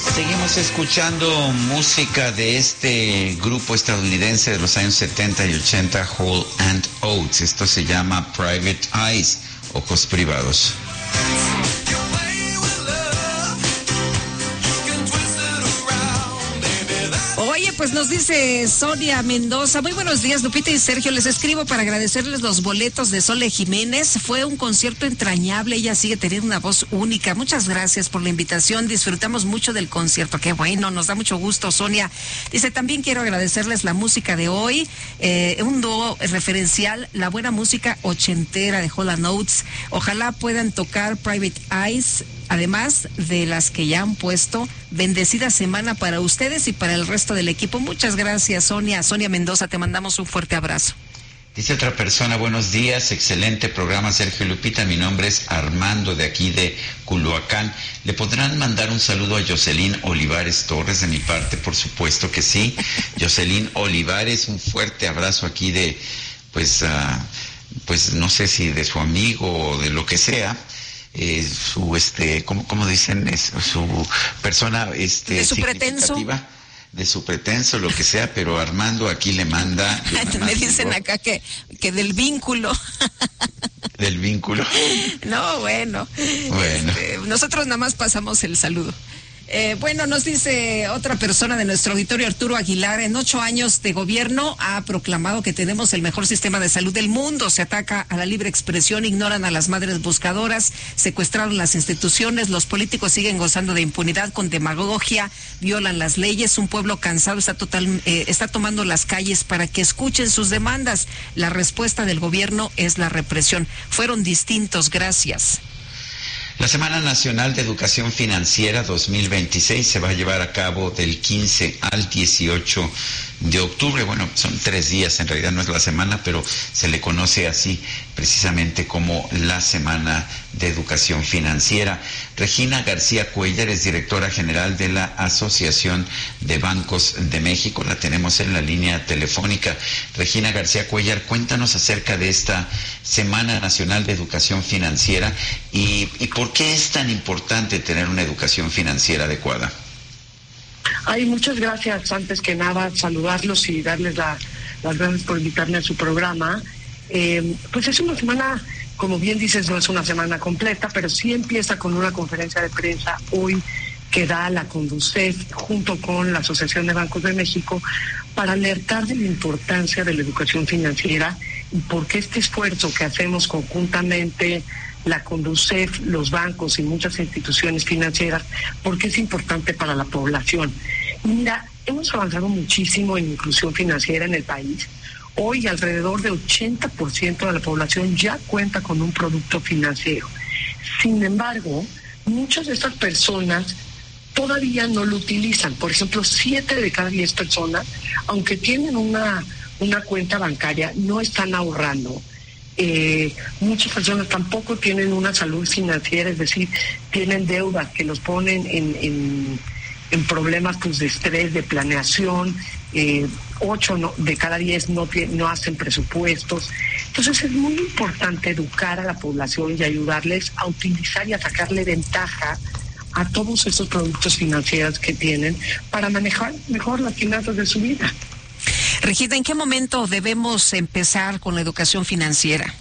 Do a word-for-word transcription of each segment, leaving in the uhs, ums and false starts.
Seguimos escuchando música de este grupo estadounidense de los años setenta y ochenta, Hall and Oates. Esto se llama Private Eyes, ojos privados. Oye, pues nos dice Sonia Mendoza, muy buenos días, Lupita y Sergio, les escribo para agradecerles los boletos de Sole Jiménez, fue un concierto entrañable, ella sigue teniendo una voz única, muchas gracias por la invitación, disfrutamos mucho del concierto, qué bueno, nos da mucho gusto, Sonia. Dice, también quiero agradecerles la música de hoy, eh, un dúo referencial, la buena música ochentera de Hall and Oates, ojalá puedan tocar Private Eyes, además de las que ya han puesto. Bendecida semana para ustedes y para el resto del equipo. Muchas gracias, Sonia. Sonia Mendoza, te mandamos un fuerte abrazo. Dice otra persona, buenos días, excelente programa, Sergio y Lupita. Mi nombre es Armando, de aquí de Culhuacán. ¿Le podrán mandar un saludo a Jocelyn Olivares Torres de mi parte? Por supuesto que sí. Jocelyn Olivares, un fuerte abrazo aquí de, pues, uh, pues no sé si de su amigo o de lo que sea. Eh, su este cómo cómo dicen es su persona este de su pretenso de su pretenso, lo que sea, pero Armando aquí le manda. Me dicen acá que que del vínculo. Del vínculo. No, bueno. Bueno. Este, nosotros nada más pasamos el saludo. Eh, bueno, nos dice otra persona de nuestro auditorio, Arturo Aguilar, en ocho años de gobierno ha proclamado que tenemos el mejor sistema de salud del mundo, se ataca a la libre expresión, ignoran a las madres buscadoras, secuestraron las instituciones, los políticos siguen gozando de impunidad con demagogia, violan las leyes, un pueblo cansado está total, eh, está tomando las calles para que escuchen sus demandas. La respuesta del gobierno es la represión. Fueron distintos, gracias. La Semana Nacional de Educación Financiera dos mil veintiséis se va a llevar a cabo del quince al dieciocho de octubre. Bueno, son tres días, en realidad no es la semana, pero se le conoce así precisamente como la Semana de Educación Financiera. Regina García Cuéllar es directora general de la Asociación de Bancos de México. La tenemos en la línea telefónica. Regina García Cuéllar, cuéntanos acerca de esta Semana Nacional de Educación Financiera y, y por qué es tan importante tener una educación financiera adecuada. Ay, muchas gracias. Antes que nada, saludarlos y darles la, las gracias por invitarme a su programa. Eh, pues es una semana, como bien dices, no es una semana completa, pero sí empieza con una conferencia de prensa hoy que da la Conducef junto con la Asociación de Bancos de México para alertar de la importancia de la educación financiera y por qué este esfuerzo que hacemos conjuntamente la Conducef, los bancos y muchas instituciones financieras, porque es importante para la población. Mira, hemos avanzado muchísimo en inclusión financiera en el país. Hoy alrededor del ochenta por ciento de la población ya cuenta con un producto financiero. Sin embargo, muchas de estas personas todavía no lo utilizan. Por ejemplo, siete de cada diez personas, aunque tienen una, una cuenta bancaria, no están ahorrando. Eh, muchas personas tampoco tienen una salud financiera, es decir, tienen deudas que los ponen en, en, en problemas pues, de estrés, de planeación. Eh, ocho no, de cada diez no, no hacen presupuestos. Entonces es muy importante educar a la población y ayudarles a utilizar y a sacarle ventaja a todos esos productos financieros que tienen para manejar mejor las finanzas de su vida. Regina, ¿en qué momento debemos empezar con la educación financiera?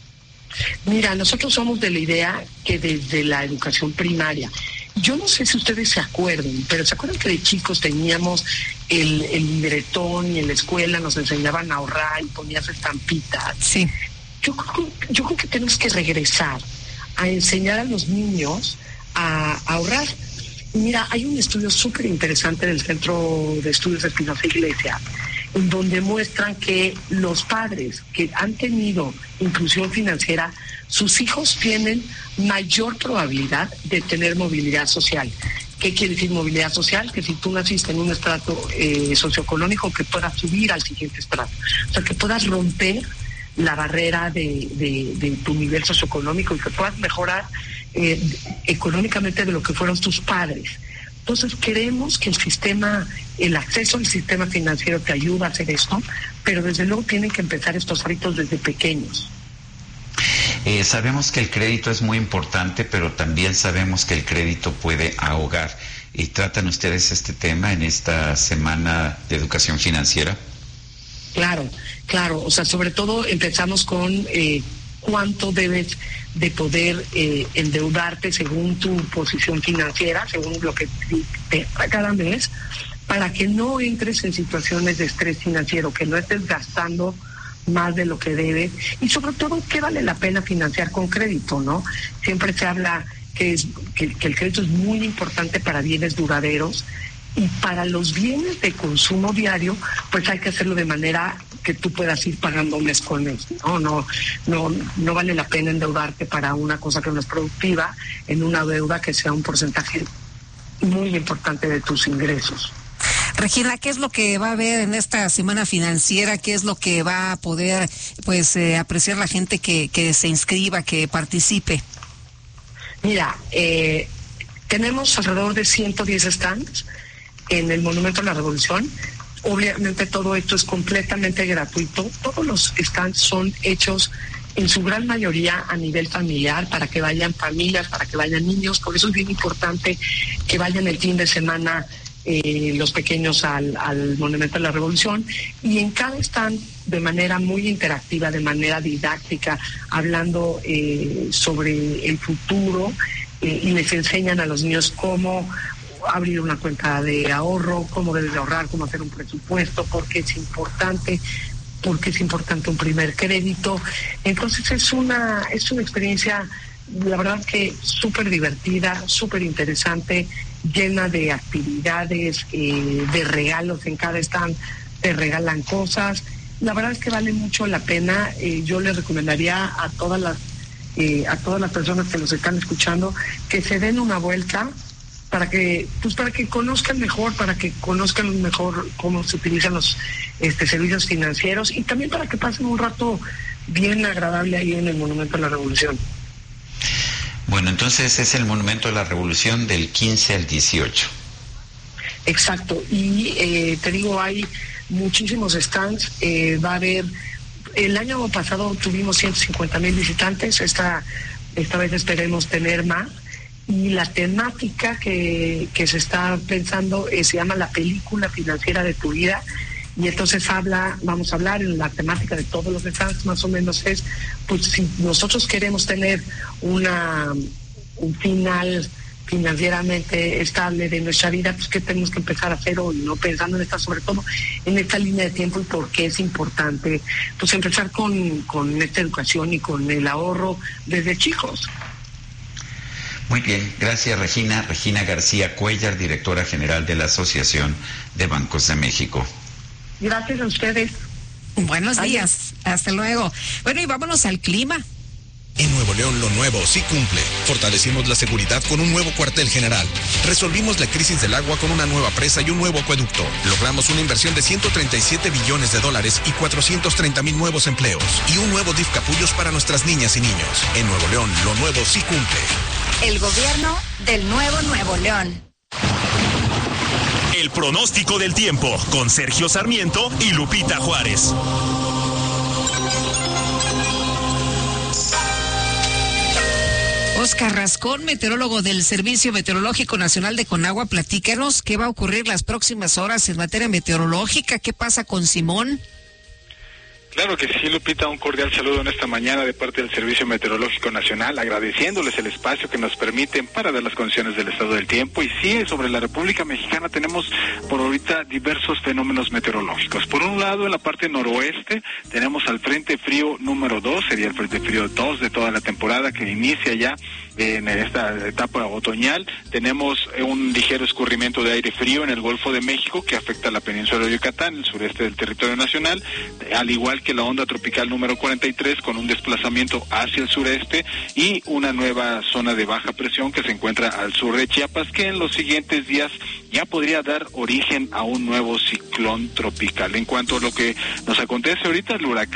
Mira, nosotros somos de la idea que desde la educación primaria, yo no sé si ustedes se acuerdan, pero ¿se acuerdan que de chicos teníamos el, el libretón y en la escuela nos enseñaban a ahorrar y ponías estampitas? Sí. Yo creo, yo creo que tenemos que regresar a enseñar a los niños a, a ahorrar. Mira, hay un estudio súper interesante del Centro de Estudios de Espinosa Iglesia, en donde muestran que los padres que han tenido inclusión financiera, sus hijos tienen mayor probabilidad de tener movilidad social. ¿Qué quiere decir movilidad social? Que si tú naciste en un estrato eh, socioeconómico, que puedas subir al siguiente estrato. O sea, que puedas romper la barrera de, de, de tu nivel socioeconómico y que puedas mejorar eh, económicamente de lo que fueron tus padres. Entonces creemos que el sistema, el acceso al sistema financiero te ayuda a hacer esto, pero desde luego tienen que empezar estos hábitos desde pequeños. Eh, sabemos que el crédito es muy importante, pero también sabemos que el crédito puede ahogar. ¿Y tratan ustedes este tema en esta Semana de Educación Financiera? Claro, claro. O sea, sobre todo empezamos con eh, cuánto debes de poder eh, endeudarte según tu posición financiera, según lo que te da cada mes, para que no entres en situaciones de estrés financiero, que no estés gastando más de lo que debes, y sobre todo que vale la pena financiar con crédito, ¿no? Siempre se habla que, es, que, que el crédito es muy importante para bienes duraderos, y para los bienes de consumo diario, pues hay que hacerlo de manera que tú puedas ir pagando mes con mes, ¿no? No, no, no vale la pena endeudarte para una cosa que no es productiva, en una deuda que sea un porcentaje muy importante de tus ingresos. Regina, ¿qué es lo que va a haber en esta semana financiera? ¿Qué es lo que va a poder, pues, eh, apreciar la gente que, que se inscriba, que participe? Mira, eh, tenemos alrededor de ciento diez stands en el Monumento a la Revolución. Obviamente todo esto es completamente gratuito. Todos los stands son hechos en su gran mayoría a nivel familiar, para que vayan familias, para que vayan niños. Por eso es bien importante que vayan el fin de semana Eh, los pequeños al, al Monumento a la Revolución, y en cada stand de manera muy interactiva, de manera didáctica, hablando eh, sobre el futuro, eh, y les enseñan a los niños cómo abrir una cuenta de ahorro, cómo debes de ahorrar, cómo hacer un presupuesto, porque es importante, porque es importante un primer crédito. Entonces es una, es una experiencia, la verdad que súper divertida, súper interesante, llena de actividades, eh, de regalos. En cada stand te regalan cosas. La verdad es que vale mucho la pena. Eh, yo les recomendaría a todas las eh, a todas las personas que nos están escuchando que se den una vuelta, para que pues para que conozcan mejor, para que conozcan mejor cómo se utilizan los este, servicios financieros, y también para que pasen un rato bien agradable ahí en el Monumento a la Revolución. Bueno, entonces es el Monumento a la Revolución del quince al dieciocho. Exacto, y eh, te digo, hay muchísimos stands. Eh, va a haber, el año pasado tuvimos ciento cincuenta mil visitantes, esta, esta vez esperemos tener más, y la temática que, que se está pensando eh, se llama la película financiera de tu vida. Y entonces habla, vamos a hablar en la temática de todos los stands, más o menos es, pues si nosotros queremos tener una un final financieramente estable de nuestra vida, pues qué tenemos que empezar a hacer hoy, ¿no? Pensando en esta, sobre todo en esta línea de tiempo, y por qué es importante, pues empezar con, con esta educación y con el ahorro desde chicos. Muy bien, gracias Regina. Regina García Cuellar, directora general de la Asociación de Bancos de México. Gracias a ustedes. Buenos días, hasta luego. Bueno, y vámonos al clima. En Nuevo León lo nuevo sí cumple. Fortalecimos la seguridad con un nuevo cuartel general. Resolvimos la crisis del agua con una nueva presa y un nuevo acueducto. Logramos una inversión de ciento treinta y siete billones de dólares y cuatrocientos treinta mil nuevos empleos. Y un nuevo D I F Capullos para nuestras niñas y niños. En Nuevo León lo nuevo sí cumple. El gobierno del nuevo Nuevo León. El pronóstico del tiempo con Sergio Sarmiento y Lupita Juárez. Oscar Rascón, meteorólogo del Servicio Meteorológico Nacional de Conagua, platícanos qué va a ocurrir las próximas horas en materia meteorológica. ¿Qué pasa con Simón? Claro que sí, Lupita, un cordial saludo en esta mañana de parte del Servicio Meteorológico Nacional, agradeciéndoles el espacio que nos permiten para dar las condiciones del estado del tiempo. Y sí, sobre la República Mexicana tenemos por ahorita diversos fenómenos meteorológicos. Por un lado, en la parte noroeste tenemos al Frente Frío número dos, sería el Frente Frío dos de toda la temporada que inicia ya en esta etapa otoñal. Tenemos un ligero escurrimiento de aire frío en el Golfo de México que afecta a la península de Yucatán, el sureste del territorio nacional, al igual que la onda tropical número cuarenta y tres con un desplazamiento hacia el sureste y una nueva zona de baja presión que se encuentra al sur de Chiapas, que en los siguientes días ya podría dar origen a un nuevo ciclón tropical. En cuanto a lo que nos acontece ahorita, el huracán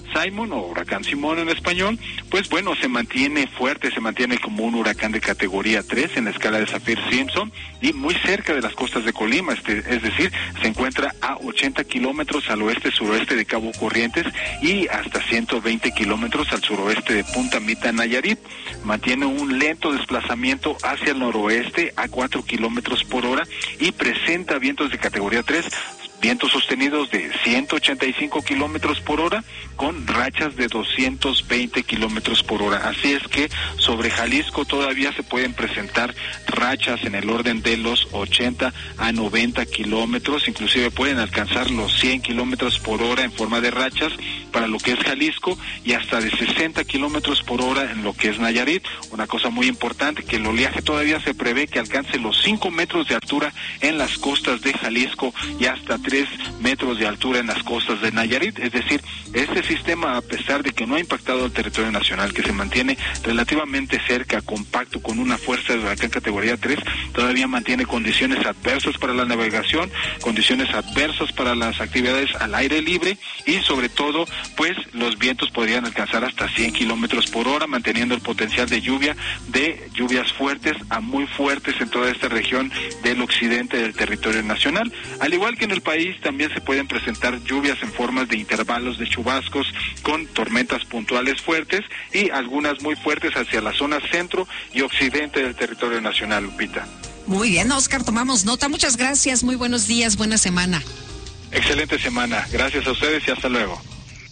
Simon, o huracán Simón en español, pues bueno, se mantiene fuerte, se mantiene como un huracán de categoría tres en la escala de Saffir-Simpson y muy cerca de las costas de Colima, este, es decir, se encuentra a ochenta kilómetros al oeste-suroeste de Cabo Corrientes y hasta ciento veinte kilómetros al suroeste de Punta Mita, Nayarit. Mantiene un lento desplazamiento hacia el noroeste a cuatro kilómetros por hora y presenta vientos de categoría tres, vientos sostenidos de ciento ochenta y cinco kilómetros por hora con rachas de doscientos veinte kilómetros por hora. Así es que sobre Jalisco todavía se pueden presentar rachas en el orden de los ochenta a noventa kilómetros, inclusive pueden alcanzar los cien kilómetros por hora en forma de rachas para lo que es Jalisco y hasta de sesenta kilómetros por hora en lo que es Nayarit. Una cosa muy importante, que el oleaje todavía se prevé que alcance los cinco metros de altura en las costas de Jalisco y hasta tres metros de altura en las costas de Nayarit. Es decir, este sistema, a pesar de que no ha impactado al territorio nacional, que se mantiene relativamente cerca, compacto, con una fuerza de huracán categoría tres, todavía mantiene condiciones adversas para la navegación, condiciones adversas para las actividades al aire libre y sobre todo, pues los vientos podrían alcanzar hasta cien kilómetros por hora, manteniendo el potencial de lluvia, de lluvias fuertes a muy fuertes en toda esta región del occidente del territorio nacional. Al igual que en el país, también se pueden presentar lluvias en formas de intervalos de chubascos con tormentas puntuales fuertes y algunas muy fuertes hacia la zona centro y occidente del territorio nacional, Lupita. Muy bien, Oscar, tomamos nota. Muchas gracias, muy buenos días, buena semana. Excelente semana, gracias a ustedes y hasta luego.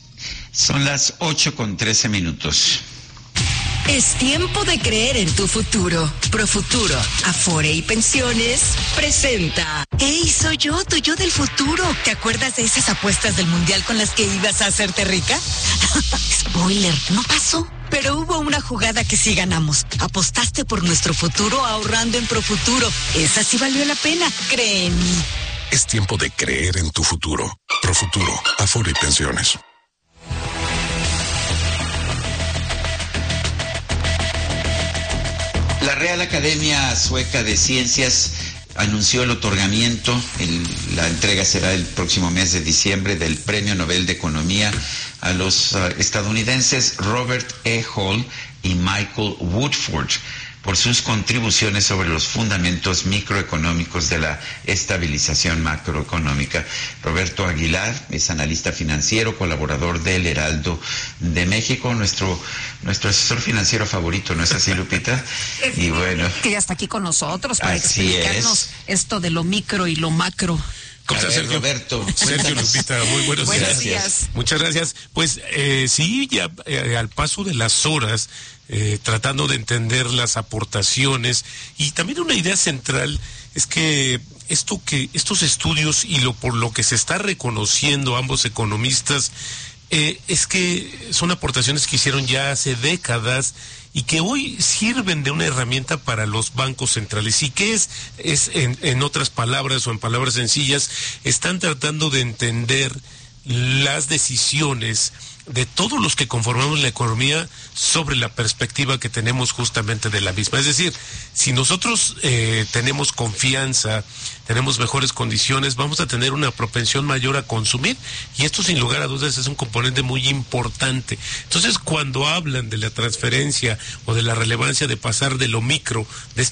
Son las ocho con trece minutos. Es tiempo de creer en tu futuro. Profuturo, Afore y Pensiones presenta. ¡Ey, soy yo, tu yo del futuro! ¿Te acuerdas de esas apuestas del mundial con las que ibas a hacerte rica? Spoiler, no pasó. Pero hubo una jugada que sí ganamos. Apostaste por nuestro futuro ahorrando en Profuturo. Esa sí valió la pena, cree en mí. Es tiempo de creer en tu futuro. Profuturo, Afore y Pensiones. La Real Academia Sueca de Ciencias anunció el otorgamiento, el, la entrega será el próximo mes de diciembre, del Premio Nobel de Economía a los uh, estadounidenses Robert E. Hall y Michael Woodford por sus contribuciones sobre los fundamentos microeconómicos de la estabilización macroeconómica. Roberto Aguilar es analista financiero, colaborador del Heraldo de México, nuestro nuestro asesor financiero favorito, ¿no es así, Lupita? Y bueno, que ya está aquí con nosotros para así explicarnos es. Esto de lo micro y lo macro. ¿Cómo estás, Sergio? Roberto. Sergio, Lupita, muy buenos, buenos días. días. Muchas gracias. Pues eh, sí, ya eh, al paso de las horas, eh, tratando de entender las aportaciones y también una idea central es que esto que estos estudios y lo por lo que se está reconociendo ambos economistas eh, es que son aportaciones que hicieron ya hace décadas y que hoy sirven de una herramienta para los bancos centrales. ¿Y qué es? Es en, en otras palabras o en palabras sencillas, están tratando de entender las decisiones de todos los que conformamos la economía sobre la perspectiva que tenemos justamente de la misma. Es decir, si nosotros eh, tenemos confianza, tenemos mejores condiciones, vamos a tener una propensión mayor a consumir y esto sin lugar a dudas es un componente muy importante. Entonces, cuando hablan de la transferencia o de la relevancia de pasar de lo micro, de